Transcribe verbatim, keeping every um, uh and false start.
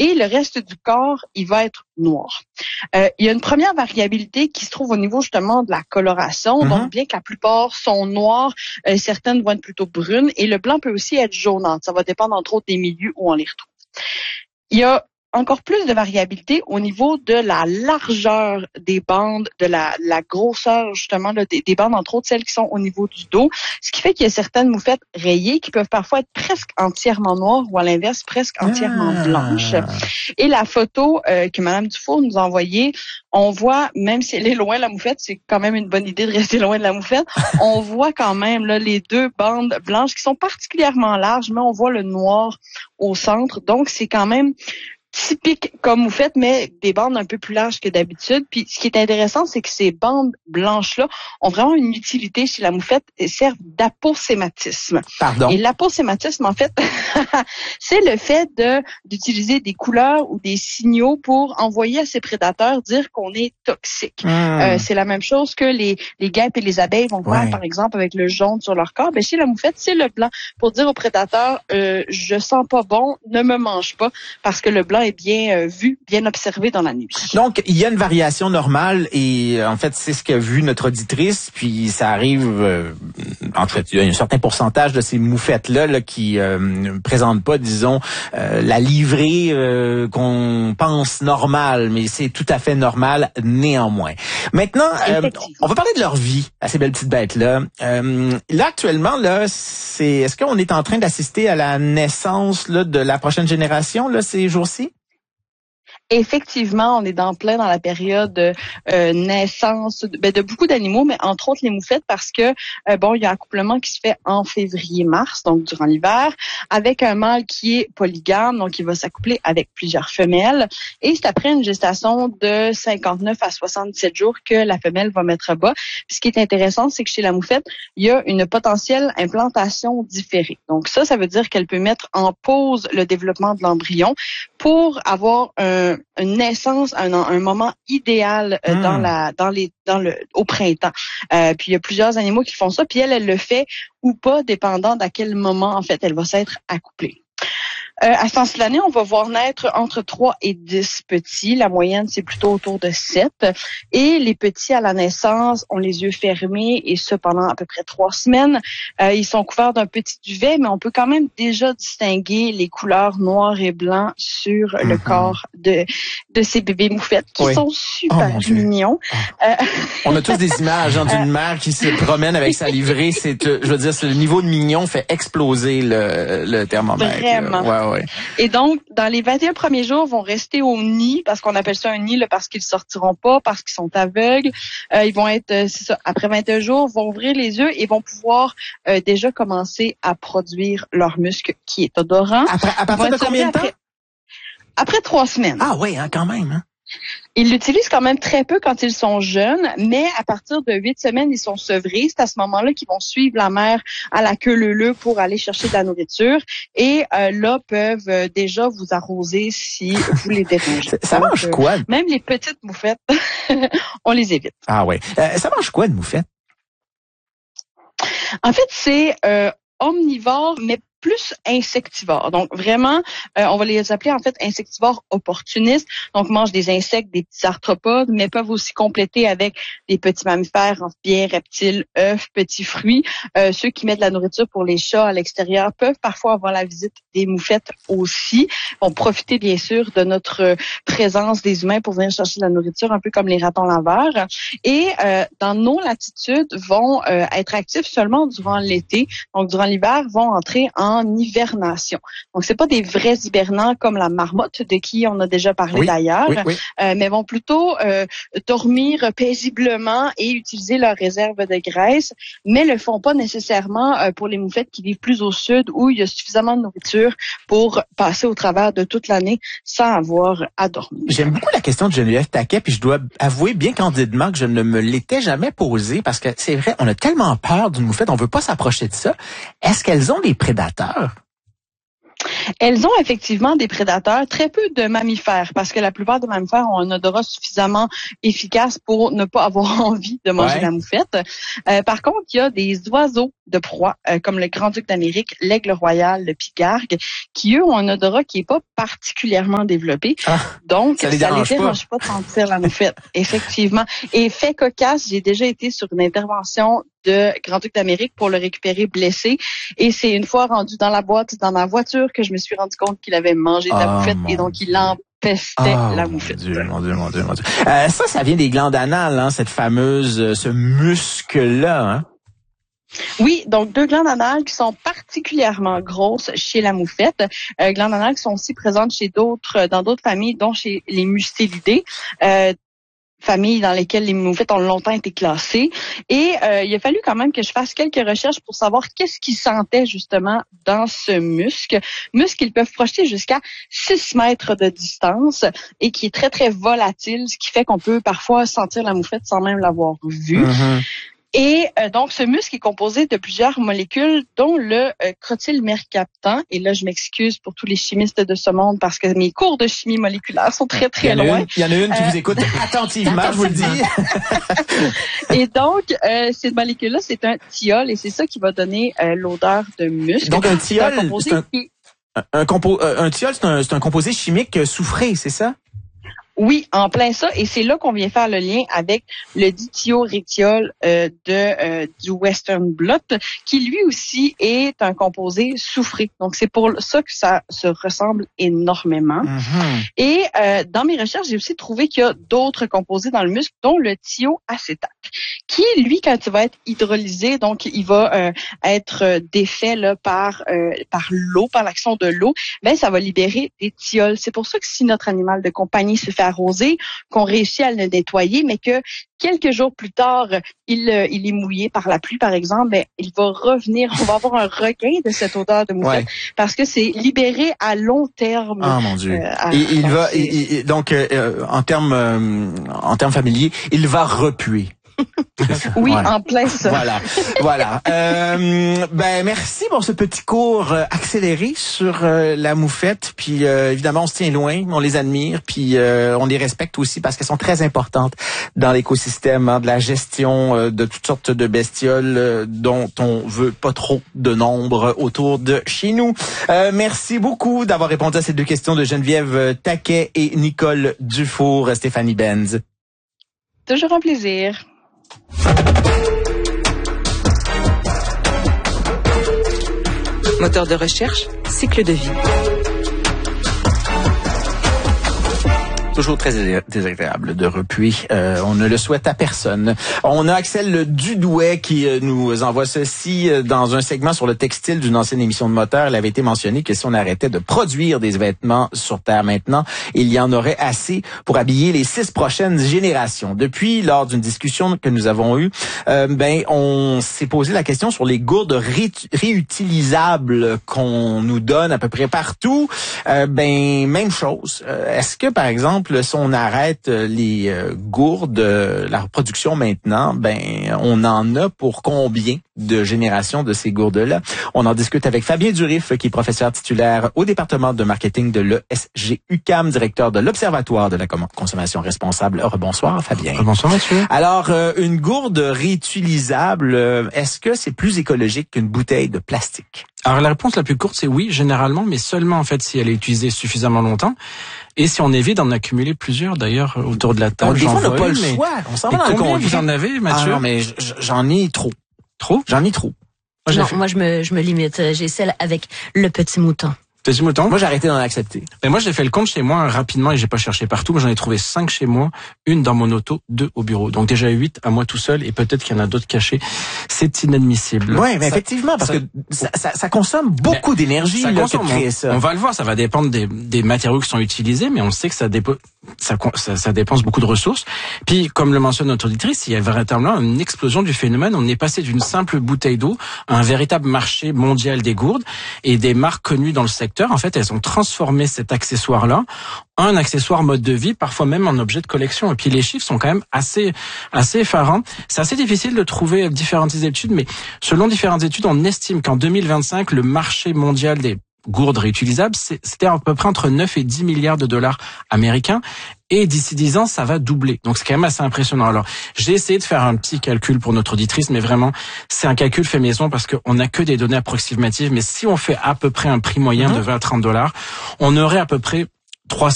et le reste du corps, il va être noir. Euh, il y a une première variabilité qui se trouve au niveau justement de la coloration. Mm-hmm. Donc, bien que la plupart sont noirs, euh, certaines vont être plutôt brunes et le blanc peut aussi être jaunâtre. Ça va dépendre entre autres des milieux où on les retrouve. Il y a encore plus de variabilité au niveau de la largeur des bandes, de la, la grosseur justement là, des, des bandes, entre autres celles qui sont au niveau du dos, ce qui fait qu'il y a certaines moufettes rayées qui peuvent parfois être presque entièrement noires ou à l'inverse presque entièrement ah. blanches. Et la photo euh, que Mme Dufour nous a envoyée, on voit, même si elle est loin de la moufette, c'est quand même une bonne idée de rester loin de la moufette, on voit quand même là les deux bandes blanches qui sont particulièrement larges, mais on voit le noir au centre, donc c'est quand même typique comme moufette, mais des bandes un peu plus larges que d'habitude. Puis ce qui est intéressant, c'est que ces bandes blanches-là ont vraiment une utilité chez la moufette et servent d'aposématisme. Pardon? Et l'aposématisme, en fait, c'est le fait de d'utiliser des couleurs ou des signaux pour envoyer à ses prédateurs dire qu'on est toxique. Mmh. Euh, c'est la même chose que les, les guêpes et les abeilles vont faire, ouais. par exemple, avec le jaune sur leur corps. Ben, chez la moufette, c'est le blanc pour dire aux prédateurs euh, « je sens pas bon, ne me mange pas » parce que le blanc est bien euh, vu, bien observé dans la nuit. Donc, il y a une variation normale et en fait, c'est ce qu'a vu notre auditrice, puis ça arrive, euh, en fait, il y a un certain pourcentage de ces moufettes-là là, qui euh, ne présentent pas, disons, euh, la livrée euh, qu'on pense normale, mais c'est tout à fait normal néanmoins. Maintenant, euh, on va parler de leur vie à ces belles petites bêtes-là. Euh, là, actuellement, là, c'est est-ce qu'on est en train d'assister à la naissance là, de la prochaine génération là, ces jours-ci? Effectivement, on est dans plein dans la période de euh, naissance de, ben, de beaucoup d'animaux, mais entre autres les moufettes parce que euh, bon, il y a un accouplement qui se fait en février-mars, donc durant l'hiver, avec un mâle qui est polygame, donc il va s'accoupler avec plusieurs femelles. Et c'est après une gestation de cinquante-neuf à soixante-dix-sept jours que la femelle va mettre à bas. Puis ce qui est intéressant, c'est que chez la moufette, il y a une potentielle implantation différée. Donc ça, ça veut dire qu'elle peut mettre en pause le développement de l'embryon pour avoir un une naissance, un, un moment idéal euh, mmh. dans la, dans les, dans le, au printemps. Euh, puis il y a plusieurs animaux qui font ça. Puis elle, elle le fait ou pas, dépendant d'à quel moment en fait elle va s'être accouplée. Euh, à ce temps de l'année, on va voir naître entre trois et dix petits. La moyenne, c'est plutôt autour de sept. Et les petits, à la naissance, ont les yeux fermés et ce, pendant à peu près trois semaines. Euh, ils sont couverts d'un petit duvet, mais on peut quand même déjà distinguer les couleurs noir et blanc sur mm-hmm. le corps de de ces bébés moufettes qui oui. sont super oh, mignons. Oh. Euh, on a tous des images hein, d'une mère qui se promène avec sa livrée. C'est, je veux dire, le niveau de mignon fait exploser le, le thermomètre. Vraiment. Ouais, ouais. Et donc, dans les vingt et un premiers jours, vont rester au nid, parce qu'on appelle ça un nid là, parce qu'ils sortiront pas, parce qu'ils sont aveugles. Euh, ils vont être, euh, c'est ça, après vingt et un jours, vont ouvrir les yeux et vont pouvoir euh, déjà commencer à produire leur muscle qui est odorant. Après, à partir de combien de temps? Après, après trois semaines. Ah oui, hein, quand même. Hein? Ils l'utilisent quand même très peu quand ils sont jeunes, mais à partir de huit semaines, ils sont sevrés. C'est à ce moment-là qu'ils vont suivre la mère à la queue leu-leu pour aller chercher de la nourriture. Et euh, là, peuvent euh, déjà vous arroser si vous les dérangez. Ça Donc, mange quoi? Euh, même les petites moufettes, on les évite. Ah oui. Euh, ça mange quoi, une moufette? En fait, c'est euh, omnivore, mais plus insectivores. Donc vraiment, euh, on va les appeler en fait insectivores opportunistes. Donc mangent des insectes, des petits arthropodes, mais peuvent aussi compléter avec des petits mammifères, amphibiens, reptiles, œufs, petits fruits. Euh, ceux qui mettent de la nourriture pour les chats à l'extérieur peuvent parfois avoir la visite des moufettes aussi. Ils vont profiter bien sûr de notre présence des humains pour venir chercher de la nourriture, un peu comme les ratons laveurs. Et euh, dans nos latitudes, vont euh, être actifs seulement durant l'été. Donc durant l'hiver, vont entrer en en hibernation. Donc, c'est pas des vrais hibernants comme la marmotte, de qui on a déjà parlé oui, d'ailleurs, oui, oui. Euh, mais vont plutôt euh, dormir paisiblement et utiliser leurs réserves de graisse, mais le font pas nécessairement euh, pour les moufettes qui vivent plus au sud, où il y a suffisamment de nourriture pour passer au travers de toute l'année sans avoir à dormir. J'aime beaucoup la question de Geneviève Taquet, puis je dois avouer bien candidement que je ne me l'étais jamais posée, parce que c'est vrai, on a tellement peur d'une moufette, on veut pas s'approcher de ça. Est-ce qu'elles ont des prédateurs? Elles ont effectivement des prédateurs, très peu de mammifères, parce que la plupart des mammifères ont un odorat suffisamment efficace pour ne pas avoir envie de manger Ouais. la moufette. Euh, par contre, il y a des oiseaux de proie, euh, comme le grand-duc d'Amérique, l'aigle royal, le pigargue, qui eux ont un odorat qui est pas particulièrement développé. Ah, Donc, ça les ça dérange les dérange pas, pas de sentir la moufette. Effectivement. Et fait cocasse, j'ai déjà été sur une intervention de Grand-Duc d'Amérique pour le récupérer blessé. Et c'est une fois rendu dans la boîte, dans ma voiture, que je me suis rendu compte qu'il avait mangé de la Oh, moufette mon et donc Dieu. il empestait Oh, la mon moufette. Dieu, mon Dieu, mon Dieu, mon Dieu. Euh, ça, ça vient des glandes anales, hein, cette fameuse, euh, ce muscle-là, hein? Oui, donc deux glandes anales qui sont particulièrement grosses chez la moufette. Euh, glandes anales qui sont aussi présentes chez d'autres, dans d'autres familles, dont chez les Mustélidés. Euh, familles dans lesquelles les moufettes ont longtemps été classées. Et euh, il a fallu quand même que je fasse quelques recherches pour savoir qu'est-ce qu'ils sentaient justement dans ce muscle. Muscle qu'ils peuvent projeter jusqu'à six mètres de distance et qui est très, très volatile, ce qui fait qu'on peut parfois sentir la moufette sans même l'avoir vue. Mm-hmm. Et euh, donc, ce muscle est composé de plusieurs molécules, dont le euh, crotylmercaptan. Et là, je m'excuse pour tous les chimistes de ce monde parce que mes cours de chimie moléculaire sont très, très il y en a loin. Une, il y en a une qui Euh, vous écoute attentivement, je vous le dis. Et donc, euh, cette molécule-là, c'est un thiol et c'est ça qui va donner euh, l'odeur de muscle. Donc, un C'est un thiol, composé c'est un, qui- un, un, compo, euh, un thiol, c'est un, c'est un composé chimique euh, soufré, c'est ça? Oui, en plein ça. Et c'est là qu'on vient faire le lien avec le dithiorétiol euh, de euh, du Western Blot, qui lui aussi est un composé soufré. Donc, c'est pour ça que ça se ressemble énormément. Mm-hmm. Et euh, dans mes recherches, j'ai aussi trouvé qu'il y a d'autres composés dans le muscle, dont le thioacétate, qui, lui, quand il va être hydrolysé, donc il va euh, être défait là, par euh, par l'eau, par l'action de l'eau, ben ça va libérer des thiols. C'est pour ça que si notre animal de compagnie se fait arroser, qu'on réussit à le nettoyer, mais que quelques jours plus tard, il, il est mouillé par la pluie, par exemple, ben, il va revenir, on va avoir un regain de cette odeur de moufette, Ouais. parce que c'est libéré à long terme. Ah, mon Dieu. Euh, à- Et il donc, va, c'est- il- il- donc, euh, en termes, euh, en termes familiers, il va repuer. Oui, Voilà. en plein ça. Voilà, voilà. Euh, ben merci pour ce petit cours euh, accéléré sur euh, la moufette. Puis euh, évidemment, on se tient loin, on les admire, puis euh, on les respecte aussi parce qu'elles sont très importantes dans l'écosystème, hein, de la gestion euh, de toutes sortes de bestioles euh, dont on veut pas trop de nombre autour de chez nous. Euh, merci beaucoup d'avoir répondu à ces deux questions de Geneviève Taquet et Nicole Dufour, Stéphanie Benz. Toujours un plaisir. Moteur de recherche, cycle de vie. Toujours très désagréable de repuer. Euh, on ne le souhaite à personne. On a Axel Dudouet qui euh, nous envoie ceci euh, dans un segment sur le textile d'une ancienne émission de Moteur. Il avait été mentionné que si on arrêtait de produire des vêtements sur Terre maintenant, il y en aurait assez pour habiller les six prochaines générations. Depuis, lors d'une discussion que nous avons eue, euh, ben on s'est posé la question sur les gourdes ré- réutilisables qu'on nous donne à peu près partout. Euh, ben même chose. Euh, est-ce que par exemple si on arrête les euh, gourdes, euh, la production maintenant, ben on en a pour combien de générations de ces gourdes-là? On en discute avec Fabien Durif, qui est professeur titulaire au département de marketing de l'E S G U Q A M, directeur de l'Observatoire de la consommation responsable. Bonsoir, Fabien. Bonsoir, monsieur. Alors, euh, une gourde réutilisable, euh, est-ce que c'est plus écologique qu'une bouteille de plastique? Alors la réponse la plus courte, c'est oui, généralement, mais seulement en fait si elle est utilisée suffisamment longtemps et si on évite d'en accumuler plusieurs. D'ailleurs, autour de la table, Donc, des j'en fois, on n'a vois pas une, le mais... choix. On s'en Et va dans le combien conduit. vous en avez, Mathieu? Ah non, mais j- j'en ai trop. Trop? J'en ai trop. Moi, j'ai Non, fait- moi je me je me limite. J'ai celle avec le petit mouton. Petit mouton. Moi, j'ai arrêté d'en accepter. Mais moi, j'ai fait le compte chez moi rapidement et j'ai pas cherché partout. Moi, j'en ai trouvé cinq chez moi, une dans mon auto, deux au bureau. Donc déjà huit à moi tout seul et peut-être qu'il y en a d'autres cachés. C'est inadmissible. Oui, mais Ça- effectivement, parce ça- que ça, ça, ça consomme beaucoup d'énergie ça là, que consomme, de créer on, ça. on va le voir, ça va dépendre des, des matériaux qui sont utilisés, mais on sait que ça, dépo, ça, ça, ça dépense beaucoup de ressources. Puis, comme le mentionne notre auditrice, il y a véritablement une explosion du phénomène. On est passé d'une simple bouteille d'eau à un véritable marché mondial des gourdes et des marques connues dans le secteur. En fait, elles ont transformé cet accessoire-là en un accessoire mode de vie, parfois même en objet de collection. Et puis, les chiffres sont quand même assez, assez effarants. C'est assez difficile de trouver différentes études, mais selon différentes études, on estime qu'en deux mille vingt-cinq, le marché mondial des gourdes réutilisables, c'était à peu près entre neuf et dix milliards de dollars américains. Et d'ici dix ans, ça va doubler. Donc c'est quand même assez impressionnant. Alors j'ai essayé de faire un petit calcul pour notre auditrice, mais vraiment c'est un calcul fait maison parce qu'on n'a que des données approximatives. Mais si on fait à peu près un prix moyen mmh. de vingt à trente dollars, on aurait à peu près